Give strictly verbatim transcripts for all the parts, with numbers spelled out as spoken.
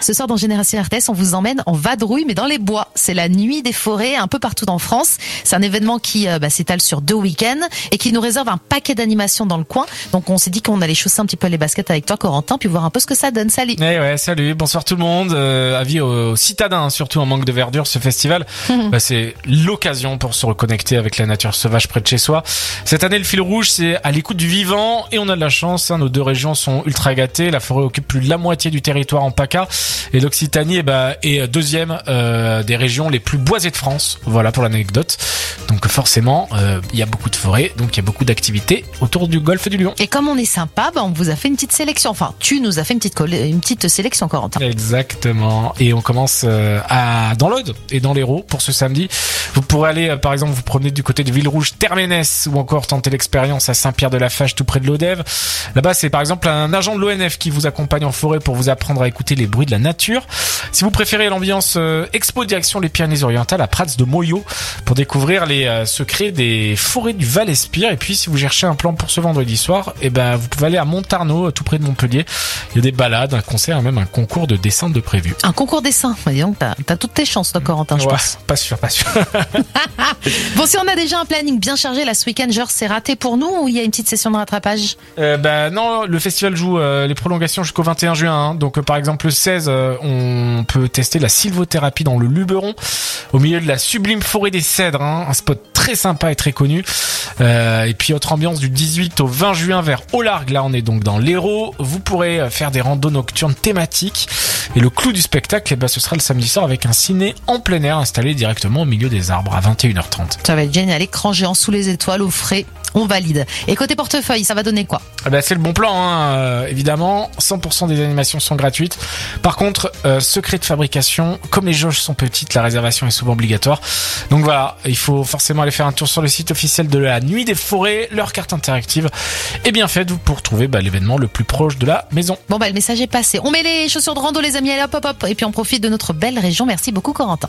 Ce soir dans Génération R T S, on vous emmène en vadrouille, mais dans les bois. C'est la nuit des forêts, un peu partout en France. C'est un événement qui euh, bah, s'étale sur deux week-ends et qui nous réserve un paquet d'animations dans le coin. Donc on s'est dit qu'on allait chausser un petit peu les baskets avec toi, Corentin, puis voir un peu ce que ça donne. Salut. Eh ouais, salut, bonsoir tout le monde. Euh, avis aux citadins, surtout en manque de verdure, ce festival, mmh. bah, c'est l'occasion pour se reconnecter avec la nature sauvage près de chez soi. Cette année, le fil rouge, c'est à l'écoute du vivant et on a de la chance. Hein, nos deux régions sont ultra gâtées. La forêt occupe plus de la moitié du territoire en PACA et l'Occitanie eh bah, est deuxième euh, des régions les plus boisées de France. Voilà pour l'anecdote. Donc forcément, il euh, y a beaucoup de forêts, donc il y a beaucoup d'activités autour du golfe du Lion. Et comme on est sympa, bah, on vous a fait une petite sélection. Enfin, tu nous as fait une petite coll- une petite sélection, Corentin. Exactement. Et on commence euh, à dans l'Aude et dans l'Hérault pour ce samedi. Vous pourrez aller, euh, par exemple, vous promener du côté de Villerouge, Terménès, ou encore tenter l'expérience à Saint-Pierre-de-la-Fâche, tout près de l'Odève. Là-bas, c'est par exemple un agent de l'O N F qui vous accompagne en forêt pour vous apprendre à écouter les bruits de la nature. Si vous préférez l'ambiance euh, expo direction les Pyrénées-Orientales à Prats de Moyau pour découvrir les euh, secrets des forêts du Val-Espire. Et puis, si vous cherchez un plan pour ce vendredi soir, eh ben, vous pouvez aller à Montarnot, tout près de Montpellier. Il y a des balades, un concert et même un concours de dessin de prévu. Un concours dessin. Donc, t'as, t'as toutes tes chances, toi, Corentin, je ouais, pense. Pas sûr, pas sûr. Bon, si on a déjà un planning bien chargé, là, ce week-end, genre, c'est raté pour nous ou il y a une petite session de rattrapage? Euh, bah non, le festival joue euh, les prolongations jusqu'au vingt et un juin. Hein. Donc, euh, par exemple, le seize, euh, on peut tester la sylvothérapie dans le Luberon, au milieu de la sublime forêt des Cèdres, hein, un spot très sympa et très connu. Euh, et puis, autre ambiance du dix-huit au vingt juin vers Aulargues. Là, on est donc dans l'Hérault. Vous pourrez faire des randos nocturnes thématiques. Et le clou du spectacle, eh ben, ce sera le samedi soir avec un ciné en plein air installé directement au milieu des arbres à vingt et une heures trente. Ça va être génial, écran géant sous les étoiles, au frais, on valide. Et côté portefeuille, ça va donner quoi? Eh ben, c'est le bon plan, hein, euh, évidemment. cent pour cent des animations sont gratuites. Par contre, euh, secret de fabrication, comme les jauges sont petites, la réservation est souvent obligatoire. Donc voilà, il faut forcément aller faire un tour sur le site officiel de la Nuit des Forêts. Leur carte interactive est bien faite pour trouver bah, l'événement le plus proche de la maison. Bon bah le message est passé. On met les chaussures de rando, les amis, allez hop hop hop. Et puis on profite de notre belle région. Merci beaucoup, Corentin.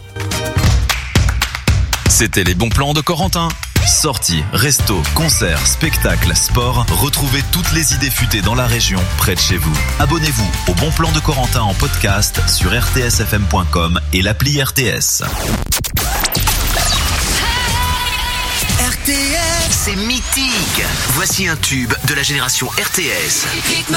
C'était les bons plans de Corentin. Sorties, restos, concerts, spectacles, sport. Retrouvez toutes les idées futées dans la région, près de chez vous. Abonnez-vous au Bon Plan de Corentin en podcast sur r t s f m point com et l'appli R T S. R T S, c'est mythique. Voici un tube de la génération R T S.